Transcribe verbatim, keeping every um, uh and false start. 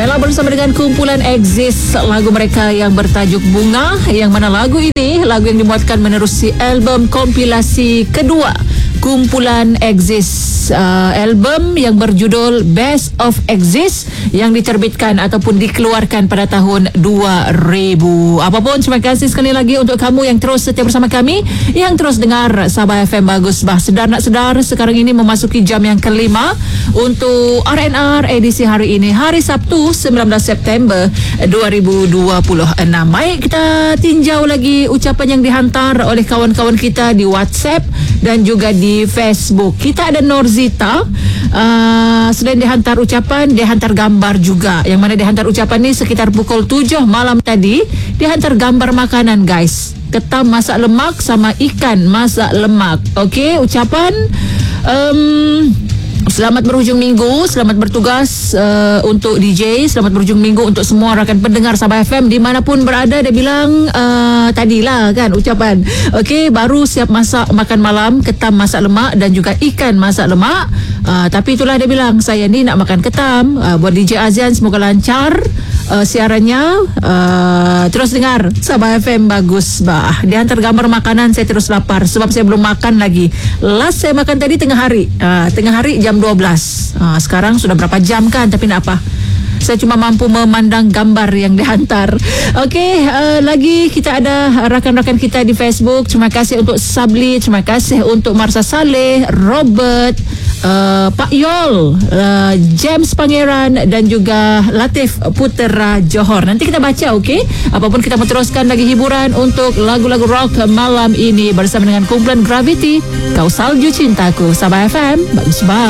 Baiklah, bersama dengan kumpulan Exist, lagu mereka yang bertajuk Bunga, yang mana lagu ini lagu yang dimuatkan menerusi album kompilasi kedua kumpulan Exist, uh, album yang berjudul Best of Exist yang diterbitkan ataupun dikeluarkan pada tahun dua ribu. Apapun, terima kasih sekali lagi untuk kamu yang terus setia bersama kami, yang terus dengar Sabah F M Bagus Bah. Sedar nak sedar, sekarang ini memasuki jam yang kelima untuk R and R edisi hari ini, hari Sabtu sembilan belas September dua ribu dua puluh enam. Baik, kita tinjau lagi ucapan yang dihantar oleh kawan-kawan kita di WhatsApp dan juga di Facebook. Kita ada Norzita, uh, selain dihantar ucapan, dia hantar gambar juga, yang mana dihantar ucapan ni sekitar pukul tujuh malam tadi. Dihantar gambar makanan, guys, ketam masak lemak sama ikan masak lemak. Okey, ucapan um, selamat berhujung minggu, selamat bertugas uh, untuk D J, selamat berhujung minggu untuk semua rakan pendengar Sabah F M dimanapun berada. Dia bilang uh, tadilah kan ucapan, okey, baru siap masak makan malam, ketam masak lemak dan juga ikan masak lemak. Uh, tapi itulah dia bilang, saya ni nak makan ketam. Uh, buat D J Azian, semoga lancar uh, siarannya. Uh, terus dengar Sabah F M Bagus Bah. Dia hantar gambar makanan, saya terus lapar sebab saya belum makan lagi. Last saya makan tadi tengah hari, uh, tengah hari jam dua belas. Uh, sekarang sudah berapa jam kan, tapi nak apa, saya cuma mampu memandang gambar yang dihantar. Okey, uh, lagi kita ada rakan-rakan kita di Facebook. Terima kasih untuk Sabli, terima kasih untuk Marsa Saleh, Robert, uh, Pak Yol, uh, James Pangeran dan juga Latif Putera Johor. Nanti kita baca, okey. Apapun, kita meneruskan lagi hiburan untuk lagu-lagu rock malam ini bersama dengan kumpulan Gravity, Kau Salju Cintaku. Sabah F M Bagus Bah.